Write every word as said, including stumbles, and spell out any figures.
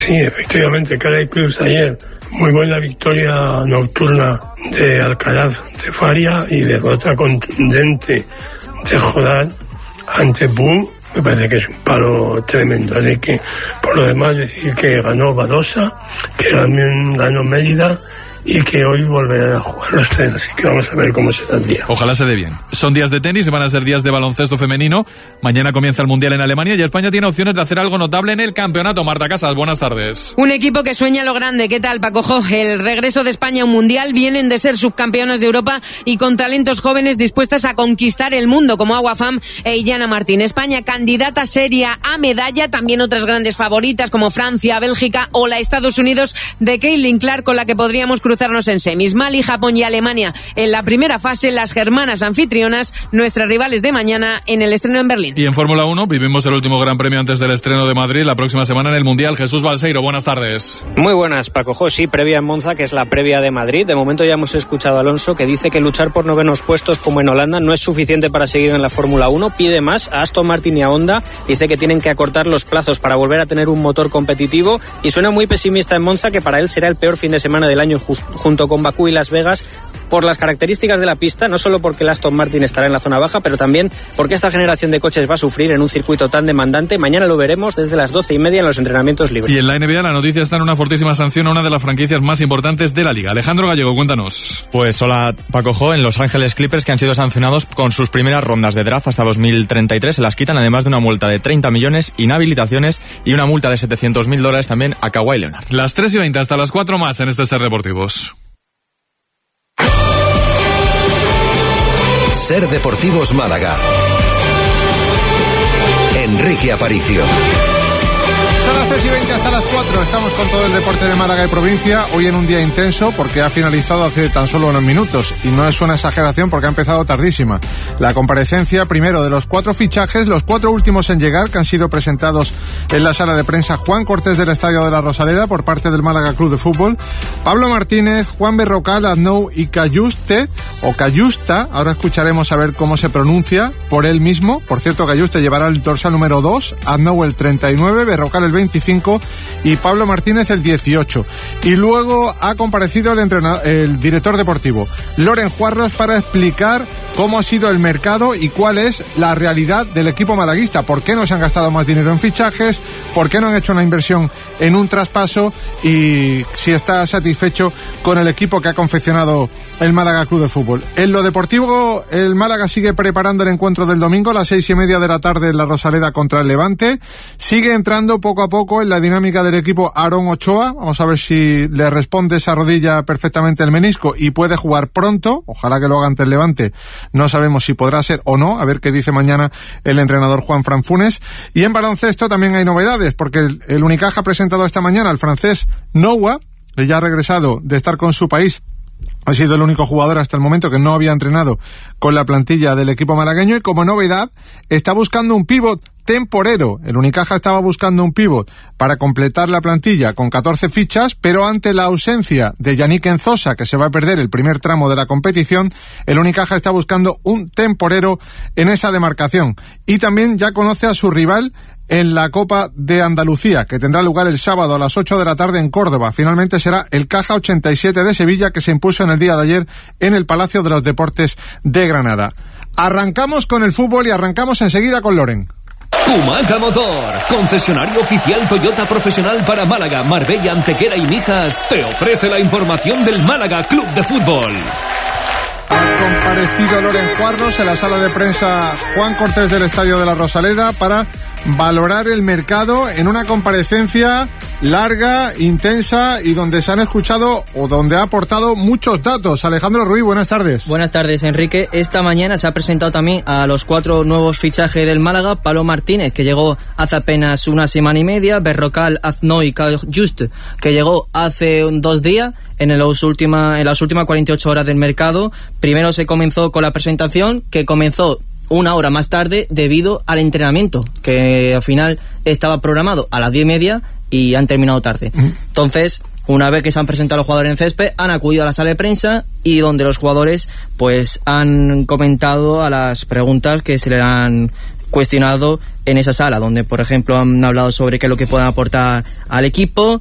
Sí, efectivamente, Caray Cruz ayer, muy buena victoria nocturna de Alcaraz de Faria y derrota contundente de Jodar ante Boom. Me parece que es un palo tremendo. Así que, por lo demás, decir que ganó Badosa, que también ganó Mérida y que hoy volverán a jugar los tres, así que vamos a ver cómo será el día. Ojalá se dé bien. Son días de tenis, van a ser días de baloncesto femenino. Mañana comienza el Mundial en Alemania y España tiene opciones de hacer algo notable en el campeonato. Marta Casas, buenas tardes. Un equipo que sueña lo grande. ¿Qué tal, Paco Jo? El regreso de España a un Mundial, vienen de ser subcampeonas de Europa y con talentos jóvenes dispuestas a conquistar el mundo, como Agua Fam e Illana Martín. España candidata seria a medalla, también otras grandes favoritas como Francia, Bélgica o la Estados Unidos de Caitlin Clark, con la que podríamos cruzarnos en semis. Mali, Japón y Alemania en la primera fase, las germanas anfitrionas, nuestras rivales de mañana en el estreno en Berlín. Y en Fórmula uno vivimos el último Gran Premio antes del estreno de Madrid la próxima semana en el Mundial. Jesús Balseiro, buenas tardes. Muy buenas, Paco Jo. Sí, previa en Monza, que es la previa de Madrid. De momento ya hemos escuchado a Alonso, que dice que luchar por novenos puestos como en Holanda no es suficiente para seguir en la Fórmula uno. Pide más a Aston Martin y a Honda. Dice que tienen que acortar los plazos para volver a tener un motor competitivo y suena muy pesimista en Monza, que para él será el peor fin de semana del año ju- junto con Bakú y Las Vegas, por las características de la pista, no solo porque el Aston Martin estará en la zona baja, pero también porque esta generación de coches va a sufrir en un circuito tan demandante. Mañana lo veremos desde las doce y media en los entrenamientos libres. Y en la N B A la noticia está en una fortísima sanción a una de las franquicias más importantes de la liga. Alejandro Gallego, cuéntanos. Pues hola, Paco Jo. En Los Ángeles Clippers, que han sido sancionados con sus primeras rondas de draft hasta dos mil treinta y tres, se las quitan, además de una multa de treinta millones, inhabilitaciones y una multa de setecientos mil dólares también a Kawhi Leonard. Las tres y veinte hasta las cuatro más en este Ser Deportivos. Ser Deportivos Málaga. Enrique Aparicio. Son las tres y veinte hasta las cuatro, estamos con todo el deporte de Málaga y provincia, hoy en un día intenso porque ha finalizado hace tan solo unos minutos y no es una exageración porque ha empezado tardísima. La comparecencia primero de los cuatro fichajes, los cuatro últimos en llegar, que han sido presentados en la sala de prensa: Juan Cortés del Estadio de la Rosaleda por parte del Málaga Club de Fútbol, Pablo Martínez, Juan Berrocal, Aznou y Cayuste, o Cayusta, ahora escucharemos a ver cómo se pronuncia por él mismo. Por cierto, Cayuste llevará el dorsal número dos, Aznou el treinta y nueve, Berrocal el veinticinco y Pablo Martínez el dieciocho. Y luego ha comparecido el entrenador, el director deportivo, Loren Juarros, para explicar cómo ha sido el mercado y cuál es la realidad del equipo malaguista. ¿Por qué no se han gastado más dinero en fichajes? ¿Por qué no han hecho una inversión en un traspaso? Y si está satisfecho con el equipo que ha confeccionado el Málaga Club de Fútbol. En lo deportivo, el Málaga sigue preparando el encuentro del domingo a las seis y media de la tarde en la Rosaleda contra el Levante. Sigue entrando poco a poco en la dinámica del equipo Aarón Ochoa. Vamos a ver si le responde esa rodilla perfectamente el menisco y puede jugar pronto. Ojalá que lo haga ante el Levante. No sabemos si podrá ser o no, a ver qué dice mañana el entrenador Juan Fran Funes. Y en baloncesto también hay novedades, porque el, el Unicaja ha presentado esta mañana al francés Noah, que ya ha regresado de estar con su país. Ha sido el único jugador hasta el momento que no había entrenado con la plantilla del equipo malagueño, y como novedad está buscando un pívot temporero. El Unicaja estaba buscando un pívot para completar la plantilla con catorce fichas, pero ante la ausencia de Yannick Enzosa, que se va a perder el primer tramo de la competición, el Unicaja está buscando un temporero en esa demarcación. Y también ya conoce a su rival en la Copa de Andalucía, que tendrá lugar el sábado a las ocho de la tarde en Córdoba. Finalmente será el Caja ochenta y siete de Sevilla, que se impuso en el día de ayer en el Palacio de los Deportes de Granada. Arrancamos con el fútbol y arrancamos enseguida con Loren. Kumaca Motor, concesionario oficial Toyota profesional para Málaga, Marbella, Antequera y Mijas, te ofrece la información del Málaga Club de Fútbol. Ha comparecido Loren Juarros en la sala de prensa Juan Cortés del Estadio de la Rosaleda para valorar el mercado en una comparecencia larga, intensa y donde se han escuchado o donde ha aportado muchos datos. Alejandro Ruiz, buenas tardes. Buenas tardes, Enrique. Esta mañana se ha presentado también a los cuatro nuevos fichajes del Málaga: Pablo Martínez, que llegó hace apenas una semana y media; Berrocal, Aznou y Just, que llegó hace dos días. En, los última, en las últimas cuarenta y ocho horas del mercado, primero se comenzó con la presentación, que comenzó una hora más tarde debido al entrenamiento, que al final estaba programado a las diez y media y han terminado tarde. Entonces, una vez que se han presentado los jugadores en césped, han acudido a la sala de prensa y donde los jugadores pues han comentado a las preguntas que se le han cuestionado en esa sala, donde por ejemplo han hablado sobre qué es lo que pueden aportar al equipo,